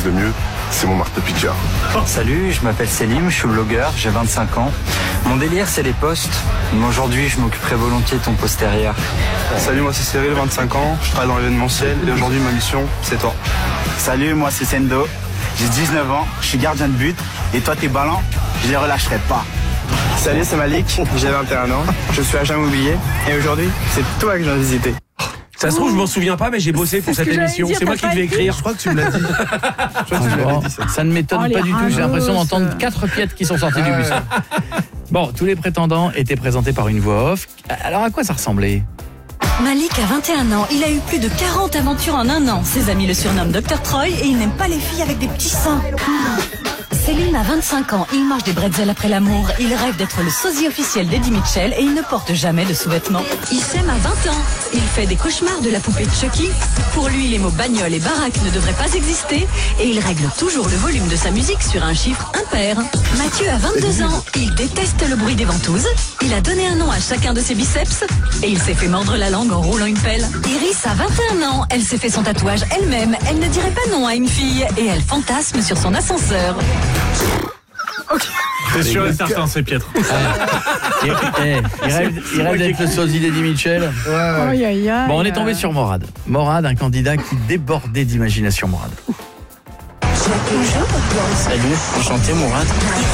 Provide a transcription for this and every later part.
de mieux, c'est mon marteau-piqueur. Salut, je m'appelle Selim, je suis blogueur, j'ai 25 ans. Mon délire, c'est les posts. Mais aujourd'hui, je m'occuperai volontiers de ton postérieur. Salut, moi c'est Cyril, 25 ans, je travaille dans l'événementiel et aujourd'hui ma mission, c'est toi. Salut, moi c'est Sendo, j'ai 19 ans, je suis gardien de but et toi tes ballons, je les relâcherai pas. Salut, c'est Malik, j'ai 21 ans, je suis agent immobilier et aujourd'hui, c'est toi que je viens visiter. Ça se trouve, je m'en souviens pas, mais j'ai bossé pour cette émission. C'est moi qui devais écrire. Je crois que tu me l'as dit. Ça ne m'étonne pas du tout, j'ai l'impression d'entendre 4 piètres qui sont sortis du bus. Bon, tous les prétendants étaient présentés par une voix off. Alors à quoi ça ressemblait ? Malik a 21 ans, il a eu plus de 40 aventures en un an. Ses amis le surnomment Dr Troy et il n'aime pas les filles avec des petits seins. Céline a 25 ans, il mange des bretzels après l'amour, il rêve d'être le sosie officiel d'Eddie Mitchell et il ne porte jamais de sous-vêtements. Il s'aime à 20 ans, il fait des cauchemars de la poupée de Chucky. Pour lui, les mots bagnole et baraque ne devraient pas exister et il règle toujours le volume de sa musique sur un chiffre impair. Mathieu a 22 ans, il déteste le bruit des ventouses, il a donné un nom à chacun de ses biceps et il s'est fait mordre la langue en roulant une pelle. Iris a 21 ans, elle s'est fait son tatouage elle-même, elle ne dirait pas non à une fille et elle fantasme sur son ascenseur. C'est sûr et certain, c'est piètre. Il rêve d'être le sosie d'Eddie Mitchell. Bon, on est tombé sur Morad. Morad, un candidat qui débordait d'imagination, Morad. Salut, enchanté Mourad.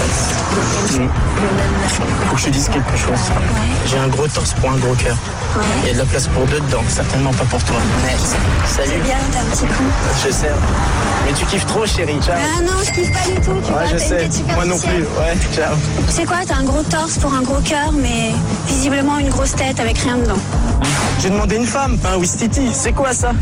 Faut que je te dise quelque chose. J'ai un gros torse pour un gros cœur. Il y a de la place pour deux dedans, certainement pas pour toi. Salut. C'est bien, t'es un petit con. Je sais. Mais tu kiffes trop, chérie. Ciao. Ah non, je kiffe pas du tout. Tu vois, je t'as sais. une tête Moi non plus. Ouais, ciao. Tu sais quoi, t'as un gros torse pour un gros cœur, mais visiblement une grosse tête avec rien dedans. J'ai demandé une femme, pas un Wistiti. C'est quoi ça?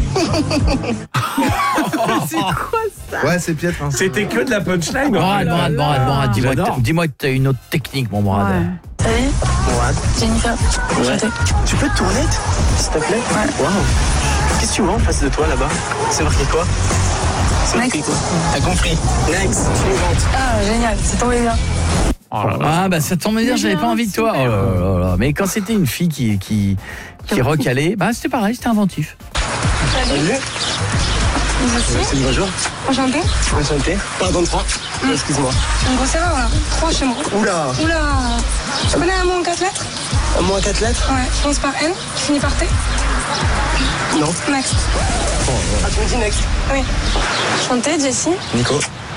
C'est quoi ça? Ouais, c'est piètre. Hein. C'était que de la punchline. Morad, dis-moi que t'as une autre technique, mon Morad. Ouais. Salut, Mourad. Jennifer. Ouais. Tu peux te tourner, s'il te plaît? Ouais. Waouh. Qu'est-ce que tu vois en face de toi là-bas? C'est marqué quoi? C'est marqué quoi? T'as compris. Next, suivante. Ah, génial, c'est tombé bien. Ah bah ça tombe bien, j'avais pas envie de toi. Oh là. Mais quand c'était une fille qui recalait, bah c'était pareil, c'était inventif. Salut. C'est bonjour. Enchanté. Enchanté. Pardon, 3. Excuse-moi. Une grosse erreur là. 3 chez moi. Oula. Tu connais un mot en 4 lettres? Un mot en 4 lettres? Ouais, je commence par N, finit par T. Non. Next. Ah, tu me dis next? Oui. Enchanté, Jessie. Nico.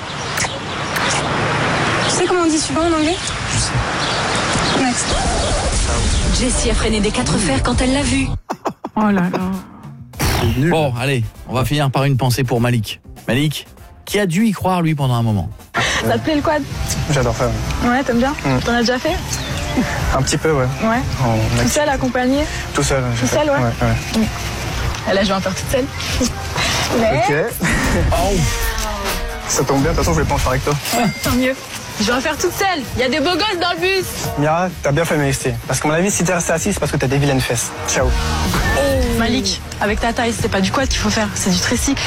Tu sais comment on dit suivant en anglais? Je sais. Next. Jessie a freiné des 4 fers quand elle l'a vu. Oh là là. Bon, allez, on va finir par une pensée pour Malik. Malik, qui a dû y croire, lui, pendant un moment. Ça te plaît le quad? J'adore ça. Ouais, t'aimes bien? T'en as déjà fait? Un petit peu, ouais. Ouais. Tout seul, accompagné? Tout seul. Tout seul, ouais. Et là, je vais en faire toute seule. Ok. Ça tombe bien, de toute façon, je vais pas en faire avec toi. Tant mieux. Je vais en faire toute seule. Il y a des beaux gosses dans le bus. Mira, t'as bien fait de me rester. Parce qu'à mon avis, si t'es resté assis, c'est parce que t'as des vilaines fesses. Ciao. Malik, avec ta taille, c'est pas du quad qu'il faut faire, c'est du tricycle.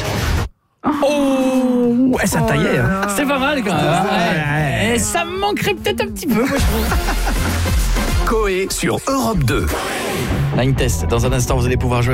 Oh, ça taillait. Hein. C'était pas mal, quand même. Et ça me manquerait peut-être un petit peu, moi, je trouve. Coé sur Europe 2. Line test. Dans un instant, vous allez pouvoir jouer